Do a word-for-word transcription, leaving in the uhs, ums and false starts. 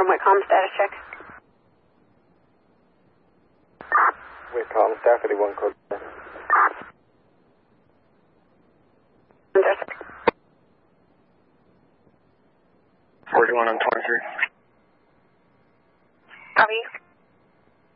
Whitcomb, status check. Whitcomb, staff eighty-one, code. Fantastic. forty-one on twenty-three.